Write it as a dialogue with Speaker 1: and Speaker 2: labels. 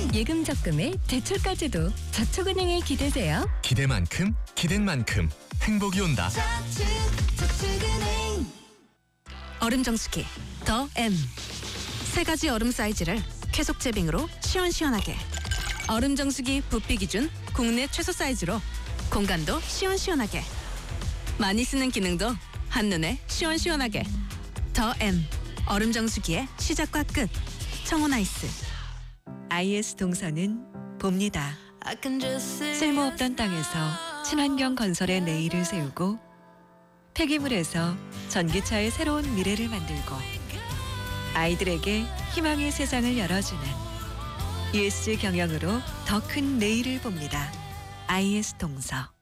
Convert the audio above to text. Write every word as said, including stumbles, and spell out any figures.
Speaker 1: 예금 적금에 대출까지도 저축은행에 기대세요.
Speaker 2: 기대만큼 기댄 만큼 행복이 온다.
Speaker 3: 저축, 저축은행.
Speaker 4: 얼음 정수기 더 M. 세 가지 얼음 사이즈를 쾌속 제빙으로 시원시원하게. 얼음 정수기 부피 기준 국내 최소 사이즈로 공간도 시원시원하게. 많이 쓰는 기능도 한눈에 시원시원하게. 더 M. 얼음 정수기의 시작과 끝. 청혼아이스.
Speaker 5: 아이에스 동서는 봅니다. 쓸모없던 땅에서 친환경 건설의 내일을 세우고 폐기물에서 전기차의 새로운 미래를 만들고 아이들에게 희망의 세상을 열어주는 이에스지 경영으로 더 큰 내일을 봅니다. 아이에스 동서.